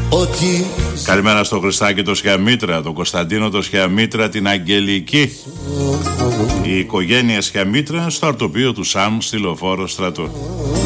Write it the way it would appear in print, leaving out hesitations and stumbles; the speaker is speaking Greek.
Καλημέρα στο Χριστάκη το Σιαμήτρα, τον Κωνσταντίνο το Σιαμήτρα, την Αγγελική. Η οικογένεια Σιαμήτρα στο αρτοπείο του ΣΑΜ στη Λεωφόρο Στρατού.